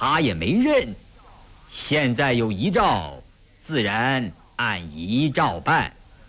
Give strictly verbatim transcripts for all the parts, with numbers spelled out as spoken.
他也没认。现在有遗诏，自然按遗诏办。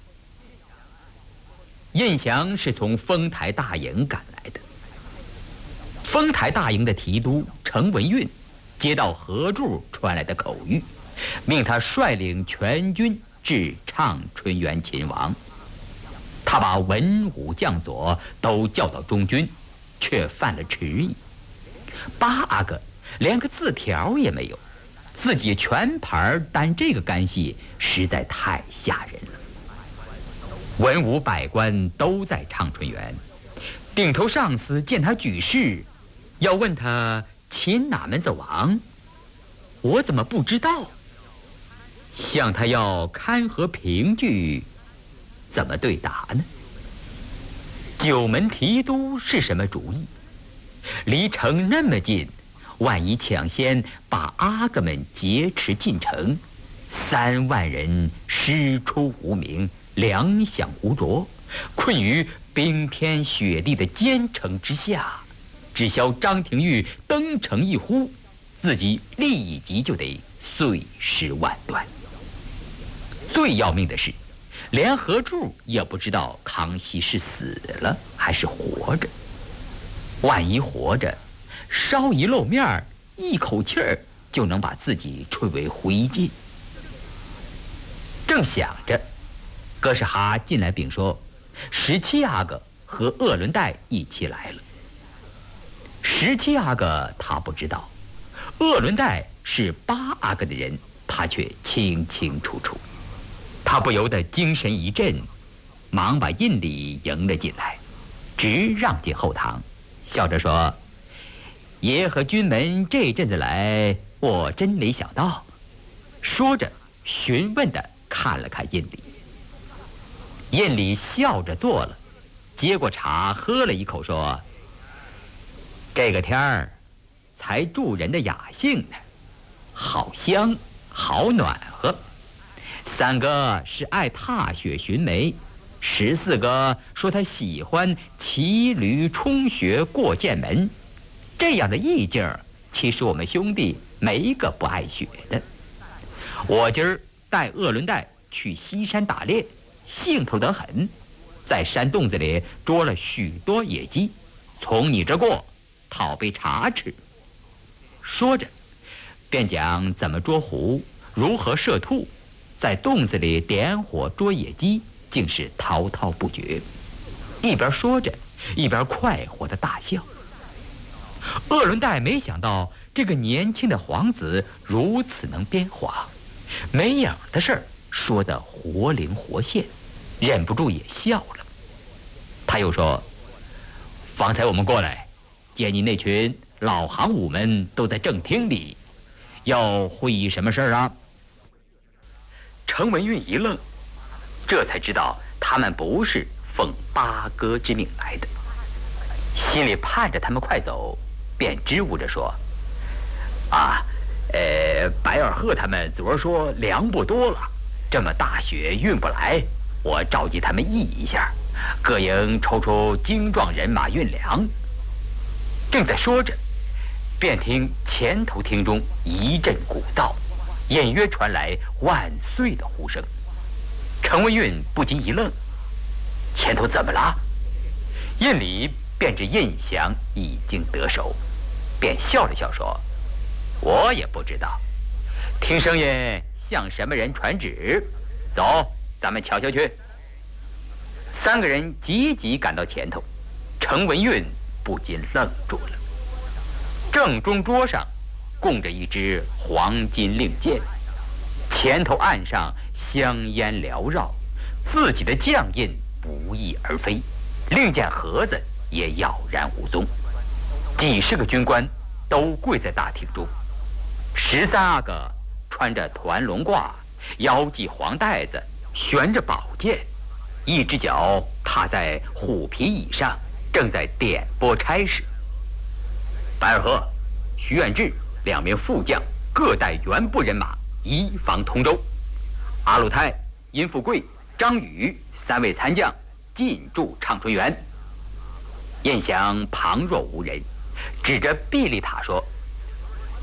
印祥是从丰台大营赶来的。丰台大营的提督程文运接到何柱传来的口谕，命他率领全军至畅春园勤王。他把文武将佐都叫到中军，却犯了迟疑。八阿哥连个字条也没有，自己全盘担这个干系，实在太吓人了。文武百官都在畅春园，顶头上司见他举事，要问他擒哪门子王，我怎么不知道？向他要勘合凭据，怎么对答呢？九门提督是什么主意？离城那么近，万一抢先把阿哥们劫持进城，三万人师出无名，粮饷无着，困于冰天雪地的坚城之下，只消张廷玉登城一呼，自己立即就得碎尸万段。最要命的是，连何柱也不知道康熙是死了还是活着。万一活着，稍一露面，一口气儿就能把自己吹为灰烬。正想着，哥斯哈进来禀说，十七阿哥和鄂伦岱一起来了。十七阿哥他不知道，鄂伦岱是八阿哥的人，他却清清楚楚。他不由得精神一振，忙把印礼迎了进来，直让进后堂，笑着说：“爷和军门这阵子来，我真没想到。”说着，询问地看了看印礼。印礼笑着坐了，接过茶喝了一口，说：“这个天儿，才助人的雅兴呢，好香，好暖和。三哥是爱踏雪寻梅，十四哥说他喜欢骑驴冲雪过剑门，这样的意境，其实我们兄弟没一个不爱雪的。我今儿带鄂伦岱去西山打猎，兴头得很，在山洞子里捉了许多野鸡，从你这过，讨杯茶吃。”说着，便讲怎么捉狐，如何射兔，在洞子里点火捉野鸡，竟是滔滔不绝。一边说着，一边快活的大笑。鄂伦岱没想到这个年轻的皇子如此能编谎，没影的事儿说得活灵活现，忍不住也笑了。他又说：“方才我们过来，见你那群老行伍们都在正厅里，要会议什么事儿啊？”程文运一愣，这才知道他们不是奉八哥之命来的，心里盼着他们快走，便支吾着说：“啊，呃，白尔赫他们昨儿说粮不多了，这么大雪运不来，我召集他们议一下，各营抽出精壮人马运粮。”正在说着，便听前头厅中一阵鼓噪，隐约传来万岁的呼声。程文运不禁一愣，前头怎么了？印里便知印祥已经得手，便笑了笑说：“我也不知道，听声音像什么人传旨，走，咱们瞧瞧去。”三个人急急赶到前头，程文运不禁愣住了。正中桌上供着一只黄金令箭，前头案上香烟缭绕，自己的将印不翼而飞，令箭盒子也杳然无踪。几十个军官都跪在大厅中，十三阿哥穿着团龙褂，腰系黄带子，悬着宝剑，一只脚踏在虎皮椅上，正在点拨差事。白尔赫、徐远志两名副将各带原部人马，移防通州。阿鲁泰、殷富贵、张宇三位参将进驻畅春园。印祥旁若无人，指着毕利塔说：“